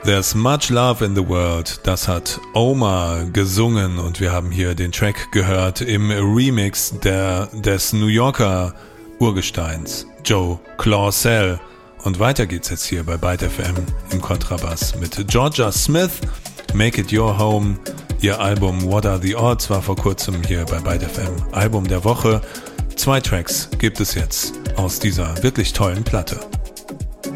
There's Much Love in the World, das hat Omar gesungen und wir haben hier den Track gehört im Remix des New Yorker Urgesteins Joe Claussell. Und weiter geht's jetzt hier bei Byte FM im Kontrabass mit Georgia Smith, Make It Your Home. Ihr Album What Are the Odds war vor kurzem hier bei Byte FM. Album der Woche. 2 Tracks gibt es jetzt aus dieser wirklich tollen Platte.